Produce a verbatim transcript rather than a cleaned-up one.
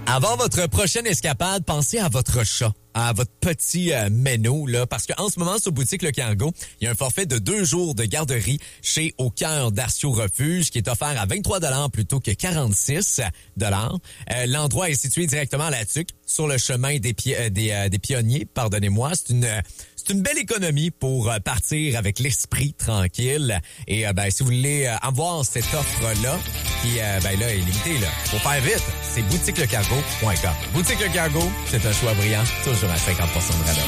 Avant votre prochaine escapade, pensez à votre chat, à votre petit euh, méno, là, parce qu'en ce moment, sur Boutique Le Cargo, il y a un forfait de deux jours de garderie chez Au Cœur d'Arcio Refuge qui est offert à vingt-trois dollars plutôt que quarante-six dollars. Euh, l'endroit est situé directement à La Tuque, sur le chemin des, pi- euh, des, euh, des pionniers, pardonnez-moi. C'est une... Euh, C'est une belle économie pour euh, partir avec l'esprit tranquille. Et euh, ben, si vous voulez euh, avoir cette offre-là, qui euh, ben, là, est limitée, là, faut faire vite, c'est boutique le cargo point com. Boutique Le Cargo, c'est un choix brillant, toujours à cinquante pour cent de rabais.